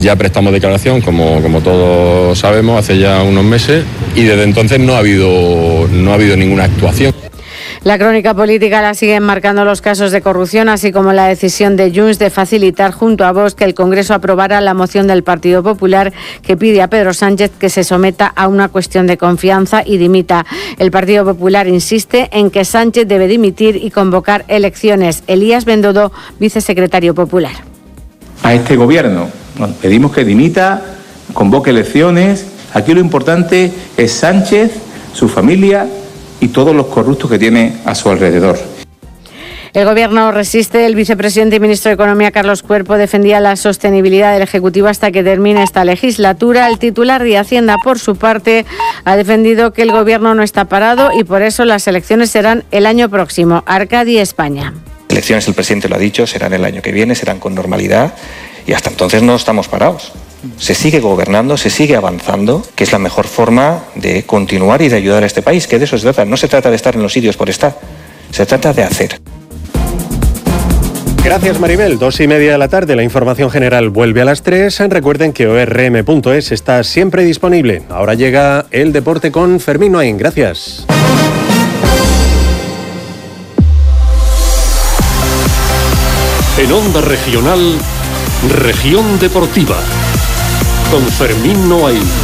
Ya prestamos declaración, como todos sabemos, hace ya unos meses, y desde entonces no ha habido ninguna actuación. La crónica política la siguen marcando los casos de corrupción, así como la decisión de Junts de facilitar junto a Vox que el Congreso aprobara la moción del Partido Popular que pide a Pedro Sánchez que se someta a una cuestión de confianza y dimita. El Partido Popular insiste en que Sánchez debe dimitir y convocar elecciones. Elías Bendodo, vicesecretario popular. A este gobierno pedimos que dimita, convoque elecciones. Aquí lo importante es Sánchez, su familia y todos los corruptos que tiene a su alrededor. El Gobierno resiste. El vicepresidente y ministro de Economía, Carlos Cuerpo, defendía la sostenibilidad del Ejecutivo hasta que termine esta legislatura. El titular de Hacienda, por su parte, ha defendido que el Gobierno no está parado y por eso las elecciones serán el año próximo. Arcadi, España. Elecciones, el presidente lo ha dicho, serán el año que viene, serán con normalidad y hasta entonces no estamos parados. Se sigue gobernando, se sigue avanzando, que es la mejor forma de continuar y de ayudar a este país, que de eso se trata. No se trata de estar en los sitios por estar, se trata de hacer. Gracias, Maribel. 2:30 de la tarde, la información general vuelve a las 3. Recuerden que ORM.es está siempre disponible. Ahora llega el deporte con Fermín Noain. Gracias. En Onda Regional, Región Deportiva, con Fermín Noain.